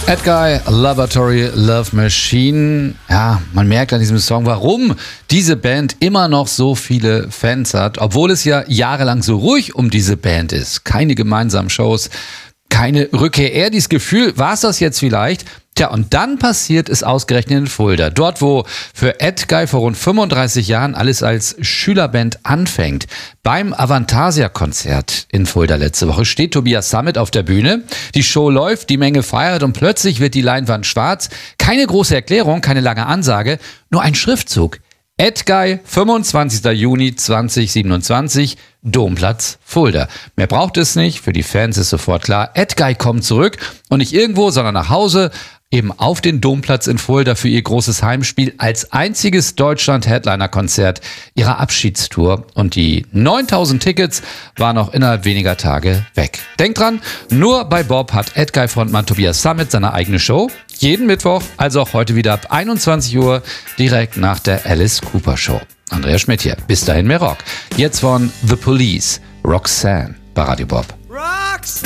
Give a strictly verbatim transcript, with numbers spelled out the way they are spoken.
Edguy, Laboratory Love Machine. Ja, man merkt an diesem Song, warum diese Band immer noch so viele Fans hat, obwohl es ja jahrelang so ruhig um diese Band ist. Keine gemeinsamen Shows, keine Rückkehr. Eher dieses Gefühl, war es das jetzt vielleicht? Tja, und dann passiert es ausgerechnet in Fulda. Dort, wo für Edguy vor rund fünfunddreißig Jahren alles als Schülerband anfängt. Beim Avantasia-Konzert in Fulda letzte Woche steht Tobias Sammet auf der Bühne. Die Show läuft, die Menge feiert und plötzlich wird die Leinwand schwarz. Keine große Erklärung, keine lange Ansage, nur ein Schriftzug. Edguy, fünfundzwanzigster Juni zweitausendsiebenundzwanzig, Domplatz, Fulda. Mehr braucht es nicht, für die Fans ist sofort klar, Edguy kommt zurück und nicht irgendwo, sondern nach Hause, eben auf den Domplatz in Fulda für ihr großes Heimspiel als einziges Deutschland-Headliner-Konzert ihrer Abschiedstour. Und die neuntausend Tickets waren noch innerhalb weniger Tage weg. Denkt dran, nur bei Bob hat Edguy-Frontmann Tobias Sammet seine eigene Show. Jeden Mittwoch, also auch heute wieder ab einundzwanzig Uhr, direkt nach der Alice Cooper Show. Andreas Schmidt hier. Bis dahin mehr Rock. Jetzt von The Police, Roxanne bei Radio Bob.